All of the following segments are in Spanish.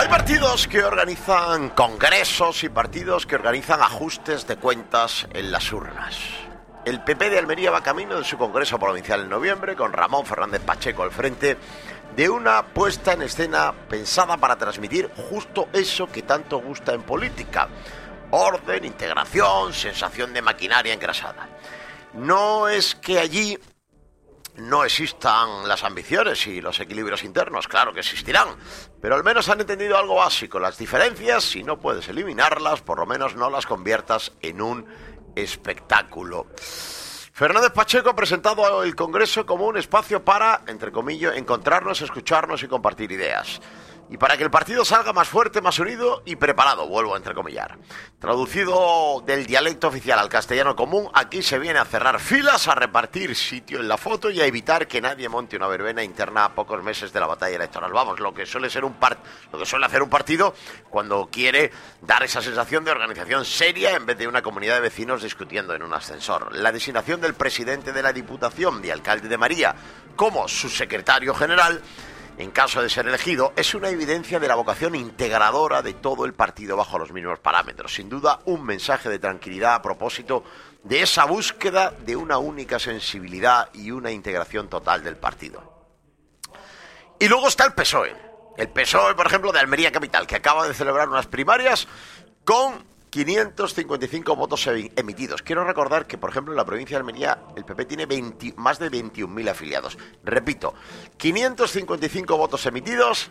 Hay partidos que organizan congresos y partidos que organizan ajustes de cuentas en las urnas. El PP de Almería va camino de su congreso provincial en noviembre, con Ramón Fernández Pacheco al frente de una puesta en escena pensada para transmitir justo eso que tanto gusta en política: orden, integración, sensación de maquinaria engrasada. No es que allí no existan las ambiciones y los equilibrios internos, claro que existirán, pero al menos han entendido algo básico: las diferencias, si no puedes eliminarlas, por lo menos no las conviertas en un espectáculo. Fernández Pacheco ha presentado el Congreso como un espacio para, entre comillas, encontrarnos, escucharnos y compartir ideas. Y para que el partido salga más fuerte, más unido y preparado, vuelvo a entrecomillar. Traducido del dialecto oficial al castellano común, aquí se viene a cerrar filas, a repartir sitio en la foto y a evitar que nadie monte una verbena interna a pocos meses de la batalla electoral. Vamos, lo que suele hacer un partido cuando quiere dar esa sensación de organización seria en vez de una comunidad de vecinos discutiendo en un ascensor. La designación del presidente de la Diputación y alcalde de María como su secretario general, en caso de ser elegido, es una evidencia de la vocación integradora de todo el partido bajo los mismos parámetros. Sin duda, un mensaje de tranquilidad a propósito de esa búsqueda de una única sensibilidad y una integración total del partido. Y luego está el PSOE. El PSOE, por ejemplo, de Almería Capital, que acaba de celebrar unas primarias con 555 votos emitidos. Quiero recordar que, por ejemplo, en la provincia de Almería el PP tiene más de 21.000 afiliados. Repito, 555 votos emitidos,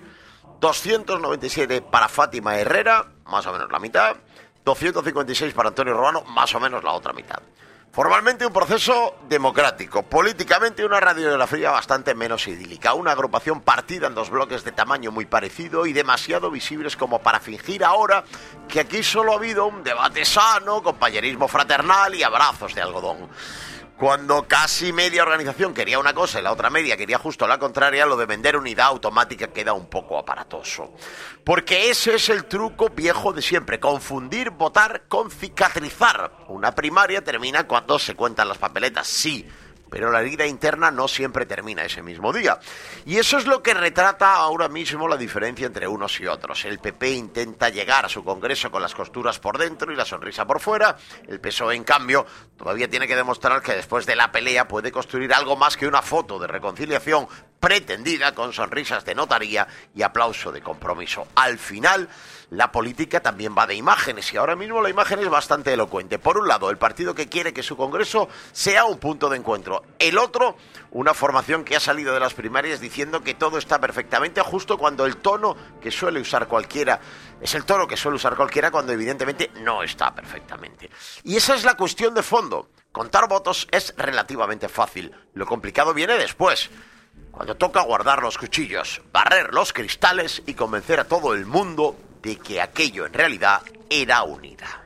297 para Fátima Herrera, más o menos la mitad, 256 para Antonio Romano, más o menos la otra mitad. Formalmente un proceso democrático, políticamente una radiografía bastante menos idílica, una agrupación partida en dos bloques de tamaño muy parecido y demasiado visibles como para fingir ahora que aquí solo ha habido un debate sano, compañerismo fraternal y abrazos de algodón. Cuando casi media organización quería una cosa y la otra media quería justo la contraria, lo de vender unidad automática queda un poco aparatoso. Porque ese es el truco viejo de siempre: confundir votar con cicatrizar. Una primaria termina cuando se cuentan las papeletas, sí, pero la vida interna no siempre termina ese mismo día. Y eso es lo que retrata ahora mismo la diferencia entre unos y otros. El PP intenta llegar a su congreso con las costuras por dentro y la sonrisa por fuera. El PSOE, en cambio, todavía tiene que demostrar que después de la pelea puede construir algo más que una foto de reconciliación pretendida con sonrisas de notaría y aplauso de compromiso. Al final, la política también va de imágenes y ahora mismo la imagen es bastante elocuente. Por un lado, el partido que quiere que su congreso sea un punto de encuentro. El otro, una formación que ha salido de las primarias diciendo que todo está perfectamente justo cuando el tono que suele usar cualquiera es el tono que suele usar cualquiera cuando evidentemente no está perfectamente. Y esa es la cuestión de fondo. Contar votos es relativamente fácil. Lo complicado viene después, cuando toca guardar los cuchillos, barrer los cristales y convencer a todo el mundo de que aquello en realidad era unidad.